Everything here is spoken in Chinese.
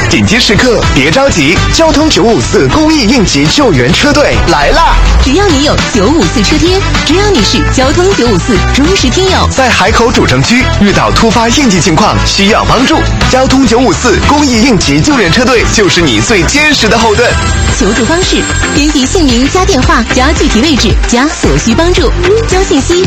紧急时刻别着急，交通954公益应急救援车队来啦！ 只要你有954车贴，只要你是交通954忠实听友， 在海口主城区遇到突发应急情况需要帮助，交通954公益应急救援车队就是你最坚实的后盾。 求助方式：编辑姓名加电话加具体位置加所需帮助，交信息